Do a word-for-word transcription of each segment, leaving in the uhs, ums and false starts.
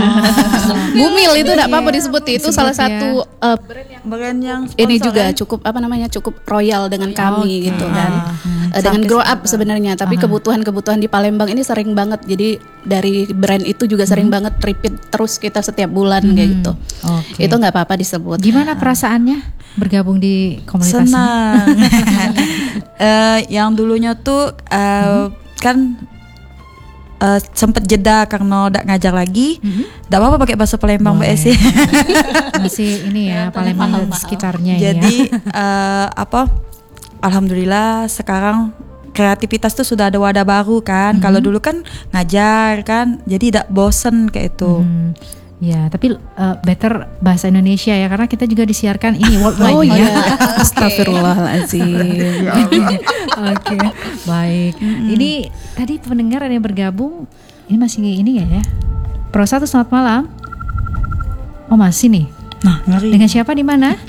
Bumil itu enggak apa-apa disebut, itu salah satu uh, brand yang ini sponsor, juga kan? cukup apa namanya cukup royal dengan kami okay. gitu kan. Ah, hmm. Uh, dengan Sampai grow up sekarang. sebenarnya, tapi Ah. kebutuhan-kebutuhan di Palembang ini sering banget. Jadi dari brand itu juga sering banget repeat terus kita setiap bulan kayak gitu. Oke. Itu nggak apa-apa disebut. Gimana perasaannya bergabung di komunitas ini? Senang. Eh, yang dulunya tuh eh, kan eh, sempet jeda karena udah ngajar lagi. Nggak apa-apa pakai bahasa Palembang Mbak Boleh. Esi. Masih ini ya Palembang dan sekitarnya Jadi ya. eh, apa? Alhamdulillah sekarang kreativitas tuh sudah ada wadah baru kan. Kalau dulu kan ngajar kan, jadi tidak bosen kayak itu. Hmm, ya, tapi uh, better bahasa Indonesia ya, karena kita juga disiarkan ini worldwide Oh ya. iya, astagfirullahaladzim. Oke, baik. Ini tadi pendengar ada yang bergabung, ini masih ini ya ya. Pro satu selamat malam. Oh masih nih. Nah, ngeri. Dengan siapa di mana?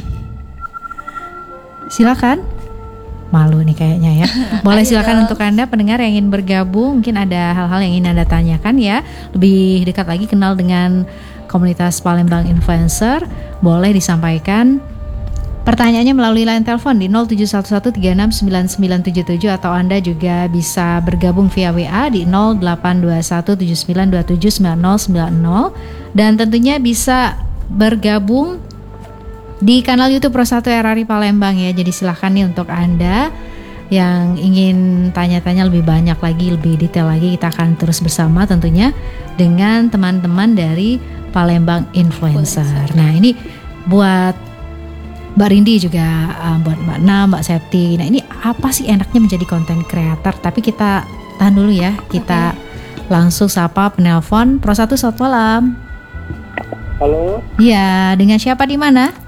Silakan. Malu nih kayaknya ya. Boleh silakan untuk Anda pendengar yang ingin bergabung, mungkin ada hal-hal yang ingin Anda tanyakan ya, lebih dekat lagi kenal dengan komunitas Palembang Influencer, boleh disampaikan pertanyaannya melalui line telepon di nol tujuh satu satu tiga enam sembilan sembilan tujuh tujuh, atau Anda juga bisa bergabung via W A di nol delapan dua satu tujuh sembilan dua tujuh sembilan nol sembilan nol, dan tentunya bisa bergabung di kanal YouTube Pro satu R R I Palembang ya. Jadi silahkan nih untuk Anda yang ingin tanya-tanya lebih banyak lagi, lebih detail lagi, kita akan terus bersama tentunya dengan teman-teman dari Palembang Influencer. Nah ini buat Mbak Rindi juga, uh, buat Mbak Na, Mbak Septi. Nah ini apa sih enaknya menjadi content creator? Tapi kita tahan dulu ya, kita okay. langsung sapa penelpon Pro satu, selamat malam. Halo. Iya, dengan siapa di mana?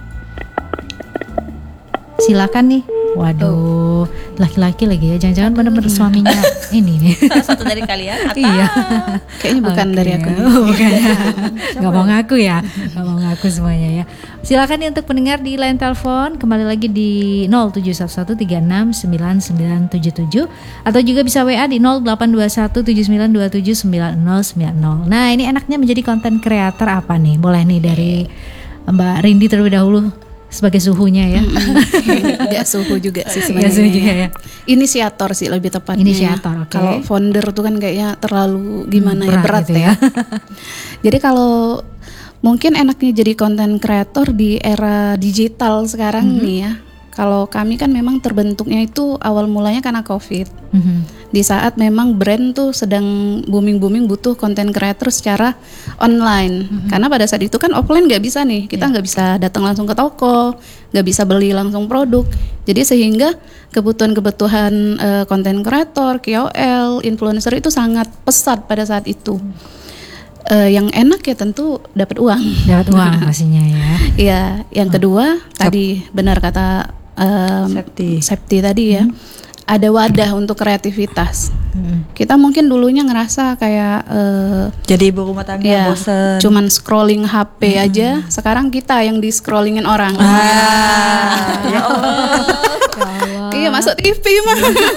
Silakan nih. Waduh, laki-laki lagi ya. Jangan-jangan benar-benar suaminya ini nih. Satu dari kalian atau Iya. Kayaknya bukan Oke. dari aku. Oh, bukan. Gak mau ngaku ya. Gak mau ngaku semuanya ya. Silakan nih untuk pendengar di line telepon, kembali lagi di nol tujuh satu satu tiga enam sembilan sembilan tujuh tujuh, atau juga bisa W A di nol delapan dua satu tujuh sembilan dua tujuh sembilan nol sembilan nol. Nah ini enaknya menjadi content creator apa nih? Boleh nih dari Mbak Rindi terlebih dahulu sebagai suhunya ya. Gak suhu juga sih Gak sebenarnya. suhu juga ya. Inisiator sih lebih tepatnya. Inisiator, oke. Kalau founder tuh kan kayaknya terlalu gimana Hmm, ya, berat gitu ya. Jadi kalau mungkin enaknya jadi content creator di era digital sekarang nih ya. Kalau kami kan memang terbentuknya itu awal mulanya karena COVID. Mhm. Di saat memang brand tuh sedang booming-booming butuh content creator secara online. Karena pada saat itu kan offline nggak bisa nih, kita nggak bisa datang langsung ke toko, nggak bisa beli langsung produk. Jadi sehingga kebutuhan-kebutuhan eh, content creator, K O L, influencer itu sangat pesat pada saat itu. Eh, yang enak ya tentu dapat uang. Dapat uang pastinya ya. Iya, yang kedua tadi benar kata em, Septi. Septi tadi ya. Ada wadah untuk kreativitas. Hmm. Kita mungkin dulunya ngerasa kayak eh, Jadi ibu rumah tangga ya bosen. cuman scrolling H P aja. Sekarang kita yang di scrollingin orang. Ah, ya Allah. Iya, masuk T V mah.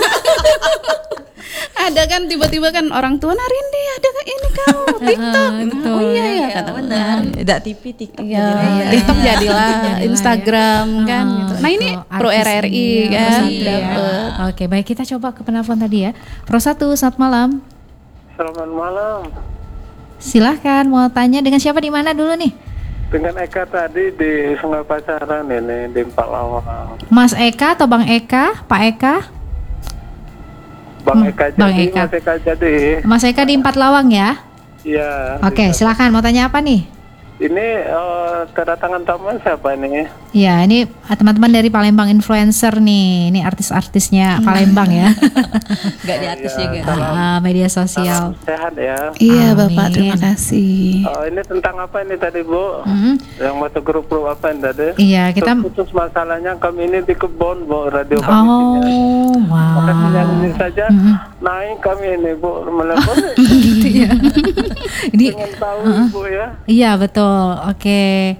Ada kan tiba-tiba kan orang tua, nah Rindi ada ini kamu TikTok. betul. Oh iya ya, Ya, kata benar. Tidak T V, TikTok. Iya, jadinya. TikTok jadilah, Jadilah ya. Instagram kan Oh, gitu. Nah ini itu Pro artis R R I ini ya, kan Pro satu ya. dapet. Oke, baik, kita coba ke penelpon tadi ya. Pro satu, selamat malam. Selamat malam. Silahkan mau tanya dengan siapa di mana dulu nih? Dengan Eka tadi di Sungai Pacaran ini di Empat Lawang. Mas Eka atau Bang Eka? Pak Eka? Bang Hmm, Eka Bang jadi, Eka. Mas Eka jadi. Mas Eka di Empat Lawang ya? Iya. Oke, silahkan mau tanya apa nih? Ini eh, kedatangan tamu siapa ini? Ya, ini teman-teman dari Palembang Influencer nih. Ini artis-artisnya Palembang ya. Nggak di atas juga. Ah, media sosial. Salam sehat ya. Iya Amin. Bapak, terima kasih. Oh, ini tentang apa ini tadi Bu? Mhm. Yang masuk grup-grup apa ini tadi? Iya, kita Terputus masalahnya kami ini di kebon Bu, radio kami. Oh, Makanya yang wow. ini saja Mhm. naik kami ini Bu, melepon. Gitu ya. Ini Ingin tahu Bu ya. iya betul. Oke.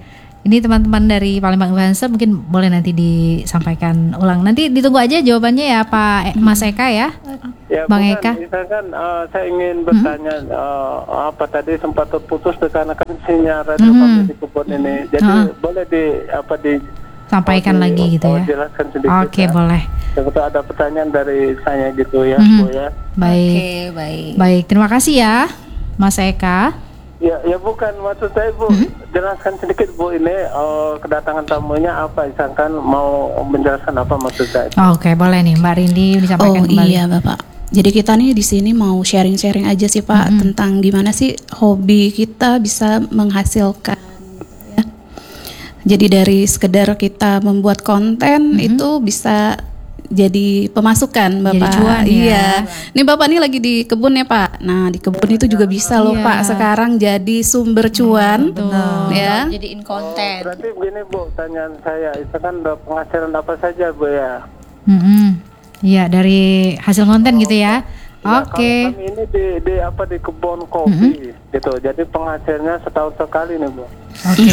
Ini teman-teman dari Palembang Influencer mungkin boleh nanti disampaikan ulang. Nanti ditunggu aja jawabannya ya Pak Mas Eka ya. Ya, Bang bukan, Eka. misalkan uh, saya ingin bertanya uh, apa tadi sempat terputus karena kan sinyal radio Hmm. kami di kebun ini. Jadi Ah. boleh di apa di Sampaikan oh, di- lagi gitu oh, ya. jelaskan sedikit. Oke, ya. boleh. Siapa tahu ada pertanyaan dari saya gitu ya, Mhm. Bu ya. Baik. Oke, baik. Baik, terima kasih ya Mas Eka. Ya, ya bukan maksud saya Bu, jelaskan sedikit Bu ini uh, kedatangan tamunya apa, misalkan mau menjelaskan apa maksud saya. Oke, boleh nih Mbak Rindi disampaikan Oh kembali. iya Bapak. Jadi kita nih di sini mau sharing-sharing aja sih Pak tentang gimana sih hobi kita bisa menghasilkan. Ya. Jadi dari sekedar kita membuat konten itu bisa jadi pemasukan Bapak. Jadi cuan ya. Iya. Ini Bapak nih lagi di kebun ya Pak. Nah di kebun itu juga bisa loh Iya. Pak. Sekarang jadi sumber cuan. Ya. Jadiin konten. Berarti begini Bu, tanyaan saya, itu kan ada penghasilan apa saja Bu ya? Mm-mm. Iya, dari hasil konten gitu ya. Ya, Oke. kalau kami ini di, di apa di kebun kopi gitu. Jadi penghasilnya setahun sekali nih Bu. Oke.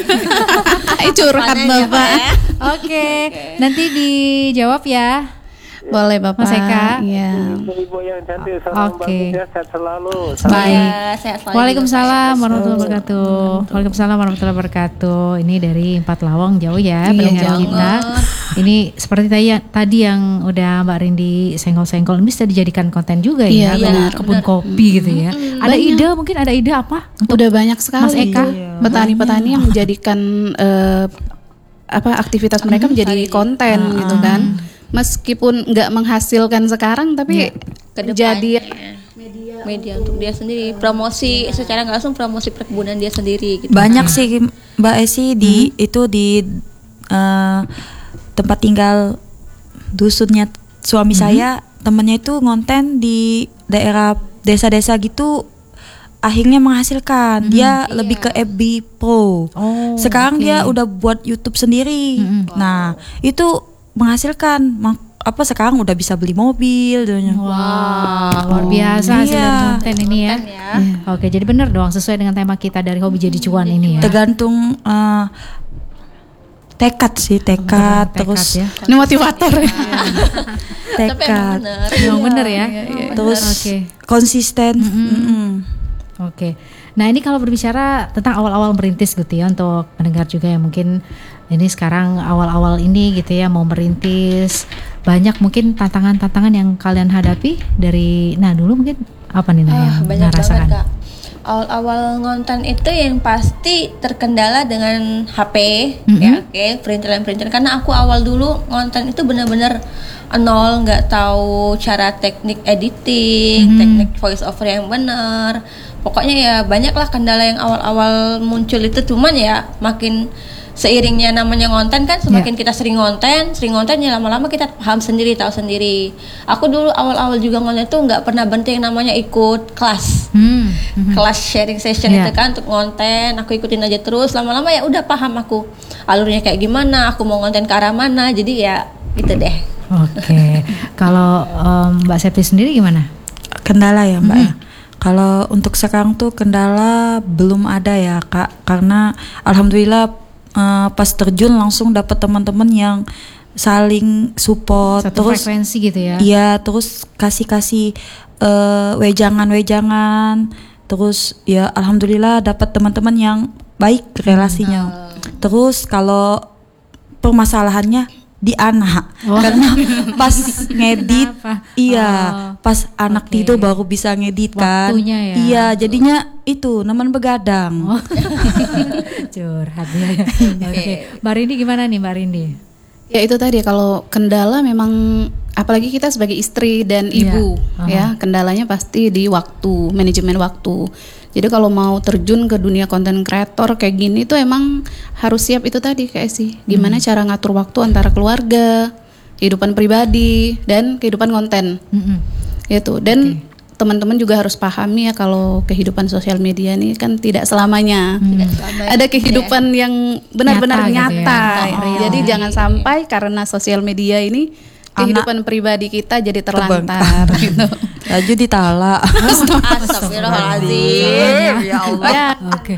Eh curhat Panen ya, Pak, Bapak. ya. Oke. Nanti dijawab ya. Boleh Bapak. Mas Eka. Iya. Ibu-ibu yang cantik, salam Oke. bagus ya, sehat selalu. Baik. Ya, sehat selalu Waalaikumsalam juga, Pak. warahmatullahi wabarakatuh. Waalaikumsalam warahmatullahi wabarakatuh. Ini dari Empat Lawang jauh ya Iya, pendengar jauh kita. Ini seperti tadi, tadi yang udah Mbak Rindi senggol-senggol ini bisa dijadikan konten juga ya. Iya, Kalau benar, kebun kopi gitu ya. Ada ide mungkin ada ide apa? Udah banyak sekali Mas Eka? petani-petani yang menjadikan eh, apa aktivitas mereka menjadi konten gitu kan. Meskipun nggak menghasilkan sekarang tapi Kedepannya. jadi media untuk dia sendiri, promosi secara nggak langsung promosi perkebunan dia sendiri gitu. Banyak sih Mbak Esi di itu di eh, tempat tinggal dusunnya suami saya, temennya itu ngonten di daerah desa-desa gitu, akhirnya menghasilkan. Dia lebih ke F B Pro. Oh, Sekarang oke. dia udah buat YouTube sendiri. Nah, itu menghasilkan. Mak- apa sekarang udah bisa beli mobil dan Wah, luar biasa hasil Iya. dari konten ini ya. ya. Iya. Oke, jadi benar dong sesuai dengan tema kita dari hobi jadi cuan ini ya. tergantung eh, tekad sih, tekad, Tekad terus ya. ini motivator ya. Tapi emang tekad, bener. Emang bener ya. terus Oke. konsisten. Mm-mm. Oke. Nah, ini kalau berbicara tentang awal-awal merintis gitu ya, untuk pendengar juga yang mungkin ini sekarang awal-awal ini gitu ya mau merintis, banyak mungkin tantangan-tantangan yang kalian hadapi dari nah dulu mungkin apa nih Nah Ah, yang banyak Nah rasakan? banget Kak. Awal-awal ngonten itu yang pasti terkendala dengan H P, ya oke, perintilan-perintilan. Karena aku awal dulu ngonten itu benar-benar nol, nggak tahu cara teknik editing, teknik voice over yang benar. Pokoknya ya banyaklah kendala yang awal-awal muncul itu. Cuman ya makin seiringnya namanya ngonten kan, semakin kita sering ngonten, sering ngonten ya lama-lama kita paham sendiri, tahu sendiri. Aku dulu awal-awal juga ngonten tuh nggak pernah berhenti yang namanya ikut kelas. Hmm. Kelas sharing session Iya. itu kan untuk ngonten, aku ikutin aja terus. Lama-lama ya udah paham aku alurnya kayak gimana, aku mau ngonten ke arah mana. Jadi ya gitu deh. Oke. Kalau em, Mbak Septi sendiri gimana? Kendala ya Mbak ya. Kalau untuk sekarang tuh kendala belum ada ya Kak, karena alhamdulillah eh, pas terjun langsung dapat teman-teman yang saling support, Satu terus frekuensi gitu ya. iya, terus kasih-kasih eh, wejangan-wejangan, terus ya alhamdulillah dapat teman-teman yang baik relasinya. Terus kalau permasalahannya di anak, karena pas ngedit, Kenapa? iya, Oh, pas anak oke. tidur baru bisa ngedit kan, Waktunya ya. iya, jadinya itu nemen begadang. Oh. Curhat ya. Oke. Mbak Rindi gimana nih Mbak Rindi? Ya itu tadi kalau kendala memang apalagi kita sebagai istri dan Iya. ibu Aha. ya kendalanya pasti di waktu, manajemen waktu. Jadi kalau mau terjun ke dunia konten kreator kayak gini tuh emang harus siap itu tadi kayak sih. Gimana cara ngatur waktu antara keluarga, kehidupan pribadi dan kehidupan konten. Mm-mm. Itu. Dan teman-teman juga harus pahami ya kalau kehidupan sosial media ini kan tidak selamanya. Ada kehidupan yang benar-benar Nyata gitu nyata. ya. Oh, Jadi jangan sampai karena sosial media ini kehidupan pribadi kita jadi terlantar gitu. Laju ditala. Astagfirullahaladzim. Ya Allah. Ya, Oke.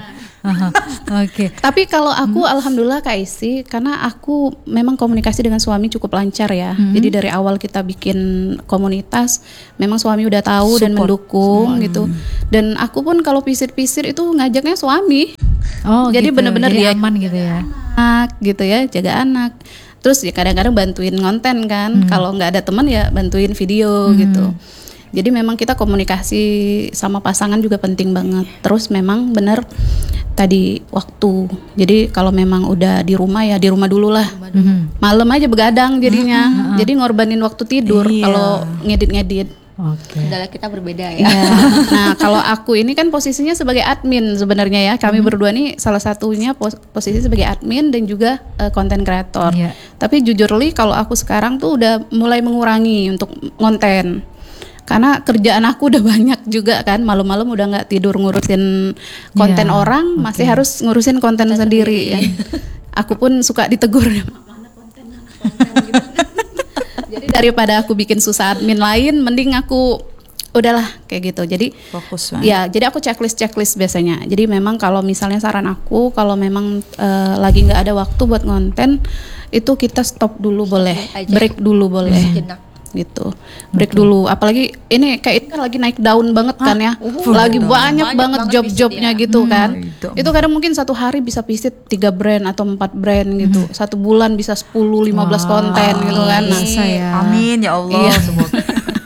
Aha, Oke. Tapi kalau aku alhamdulillah Kak Isi, karena aku memang komunikasi dengan suami cukup lancar ya. Jadi dari awal kita bikin komunitas, memang suami udah tahu dan mendukung gitu. Dan aku pun kalau pisir-pisir itu ngajaknya suami. Oh, Jadi gitu. benar-benar Jadi dia aman gitu ya. anak gitu ya, jaga anak. Terus ya kadang-kadang bantuin ngonten kan. Kalau nggak ada teman ya bantuin video gitu. Jadi memang kita komunikasi sama pasangan juga penting banget. Terus memang benar tadi waktu. Jadi kalau memang udah di rumah ya di rumah dulu lah. Malam aja begadang jadinya. Jadi ngorbanin waktu tidur Iya. kalau ngedit-ngedit. Oke. Kendala kita berbeda ya. Iya. Nah kalau aku ini kan posisinya sebagai admin sebenarnya ya. Kami berdua nih salah satunya pos- posisi sebagai admin dan juga konten kreator. Iya. Tapi jujur li kalau aku sekarang tuh udah mulai mengurangi untuk konten. Karena kerjaan aku udah banyak juga kan, malam-malam udah nggak tidur ngurusin konten Iya, orang, masih harus ngurusin konten sendiri kan. Aku pun suka ditegur, mana konten, mana konten gitu. Jadi daripada aku bikin susah admin lain, mending aku udahlah kayak gitu. Jadi Fokus banget. ya, jadi aku checklist checklist biasanya. Jadi memang kalau misalnya saran aku, kalau memang eh, lagi nggak ada waktu buat konten, itu kita stop dulu boleh, Aja. break dulu boleh. Sejenak. Gitu, break dulu. Apalagi ini kayak ini kan lagi naik daun banget kan ya, lagi banyak, Banyak banget banget job-jobnya visit ya. gitu kan. itu. Itu kadang mungkin satu hari bisa visit tiga brand atau empat brand gitu, satu bulan bisa sepuluh lima belas konten gitu kan. Nah, Bisa ya. Amin ya Allah. Iya. Semoga.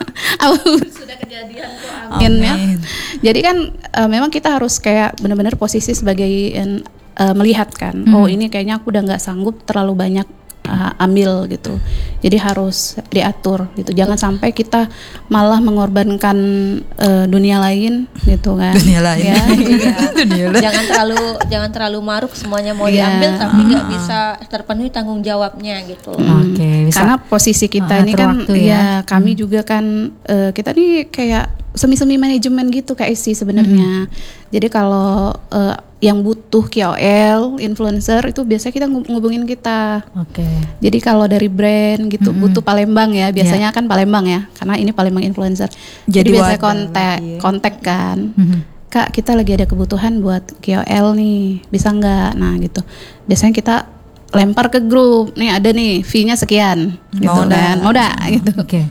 sudah kejadian kok, amin ya. Jadi kan eh, memang kita harus kayak benar-benar posisi sebagai eh, melihat kan, oh ini kayaknya aku udah nggak sanggup terlalu banyak uh, ambil gitu. Jadi harus diatur gitu. Jangan sampai kita malah mengorbankan uh, dunia lain gitu kan. Dunia lain. Ya, iya. Dunia lain. Jangan terlalu jangan terlalu maruk semuanya mau Iya. diambil tapi nggak bisa terpenuhi tanggung jawabnya gitu. Hmm. Oke, bisa. Karena posisi kita Ah, ini kan atur waktu ya. ya kami juga kan eh, kita nih kayak semi-semi manajemen gitu Kak Isi sebenarnya. Jadi kalau eh, yang butuh K O L, influencer itu biasanya kita ngub- ngubungin kita. Oke. Jadi kalau dari brand gitu butuh Palembang ya, biasanya kan Palembang ya, karena ini Palembang influencer. Jadi, Jadi biasanya wadah kontak, lagi ya. kontak kan. Mhm. Kak, kita lagi ada kebutuhan buat K O L nih, bisa nggak? Nah gitu. Biasanya kita lempar ke grup, nih ada nih fee-nya sekian, gitu Mau kan, dah. mau dah gitu. Oke.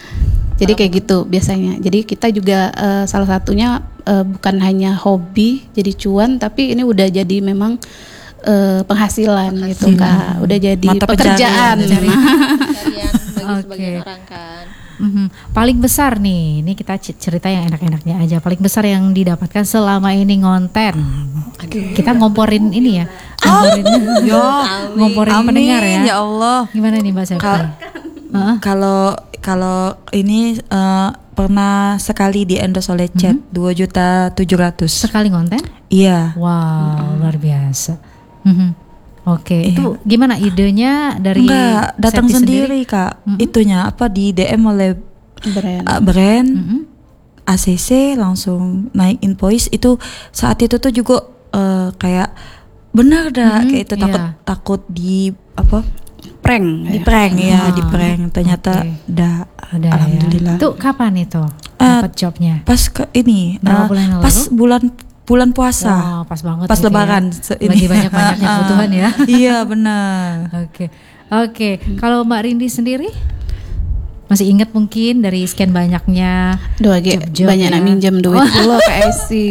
Jadi kayak gitu biasanya. Jadi kita juga eh, salah satunya eh, bukan hanya hobi jadi cuan, tapi ini udah jadi memang eh, penghasilan gitu Kak. Udah jadi Mata pekerjaan. pencarian. Kalian bagi Oke. sebagian orang kan. Mhm. Paling besar nih, ini kita c- cerita yang enak-enaknya aja. Paling besar yang didapatkan selama ini ngonten. Kita ngomporin ini ya, ngomporin, ngomporin pendengar ya. Amin ya Allah. Gimana nih Mbak Septi? Kal- Heeh. Kalau kalau ini eh, pernah sekali di endorse oleh Chat dua juta tujuh ratus. Sekali konten? Iya. Wow, luar biasa. Mhm. Oke, itu gimana idenya dari Enggak, datang Septi sendiri, Kak. Itunya apa di D M oleh Brand. uh, brand Mhm. A C C langsung naik invoice itu saat itu tuh juga eh, kayak benar dah Mhm, kayak itu takut iya. takut di apa Prank. di ya. prank ya Ah, di prank ternyata oke. dah Udah alhamdulillah. ya. Itu kapan itu Eh, dapat jobnya? Pas ke ini Berapa eh, bulan yang pas lalu? bulan bulan puasa. Wah, pas banget Pas gitu ya. lebaran se- ini. Lagi banyak-banyaknya kebutuhan ya. Iya benar. Oke. Oke, kalau Mbak Rindi sendiri masih ingat mungkin dari sekian banyaknya Duh, lagi job-job banyak ya? nak minjem duit dulu Kak Isi.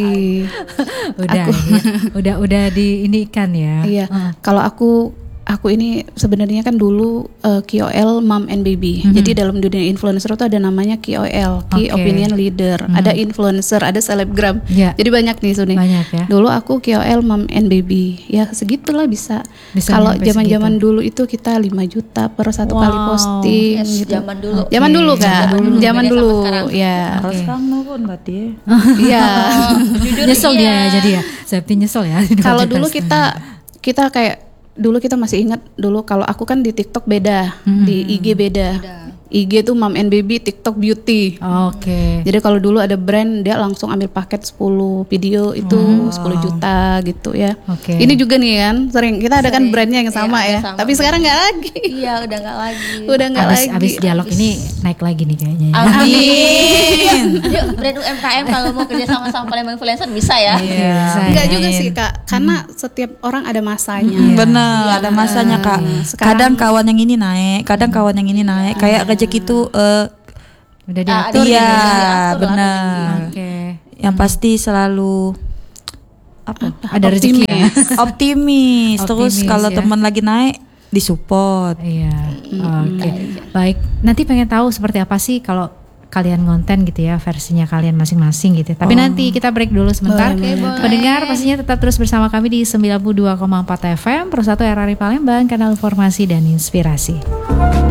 udah ya, udah udah di ini kan ya. Iya. Kalau aku aku ini sebenarnya kan dulu uh, K O L Mom and Baby. Jadi dalam dunia influencer itu ada namanya K O L, Key Oke. Opinion Leader. Ada influencer, ada selebgram. Iya. Jadi banyak nih Suni. Banyak ya. Dulu aku K O L Mom and Baby. Ya segitulah bisa. Bisa Kalau nyampe zaman-zaman dulu itu kita lima juta per satu Wow. kali posting Yes, gitu. zaman dulu. Zaman dulu Kak. Zaman dulu. Zaman Beda sama dulu. sekarang. Ya. Kalau sekarang nurun berarti ya. Iya. Nyesel iya. dia ya jadi ya. Septi nyesel ya. Kalau dulu kita kita kayak dulu kita masih ingat dulu kalau aku kan di TikTok beda, di I G beda. I G tuh Mom and Baby, TikTok Beauty. Oke. Jadi kalau dulu ada brand dia langsung ambil paket sepuluh video itu sepuluh juta gitu ya. Oke. Ini juga nih kan sering kita ada kan Sering. brandnya yang sama Iya, ya. sama. Tapi sekarang nggak lagi. Iya, udah nggak lagi. Udah nggak Abis, lagi. abis dialog ini naik lagi nih kayaknya. Ya. Amin. Yuk, brand U M K M kalau mau kerja sama sama Palembang Influencer bisa ya. Iya. Enggak juga sih Kak, karena setiap orang ada masanya. Hmm, bener, ada masanya Kak. Sekarang- Kadang kawan yang ini naik, kadang kawan yang ini naik. Kayak rezeki itu eh, Udah Ah, diatur. ada- iya, diatur lah. benar. Oke. Yang pasti selalu apa? Ada rezeki ya. Optimis. Terus Optimis, kalau ya. teman lagi naik disupport. Iya. Oke. Baik. Nanti pengen tahu seperti apa sih kalau kalian ngonten gitu ya, versinya kalian masing-masing gitu. Tapi nanti kita break dulu sebentar. Boleh, boleh. Pendengar pastinya tetap terus bersama kami di sembilan puluh dua koma empat F M Persatu R R I Palembang, kanal informasi dan inspirasi.